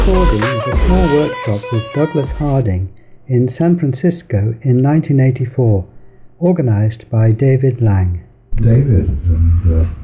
recording of a small workshop with Douglas Harding in San Francisco in 1984, organized by David Lang. David and